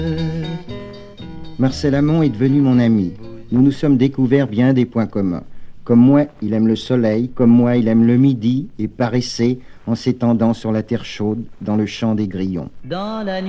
Marcel Amont est devenu mon ami. Nous nous sommes découverts bien des points communs. Comme moi, il aime le soleil, comme moi, il aime le midi et paraissait en s'étendant sur la terre chaude dans le champ des grillons. Dans la nuit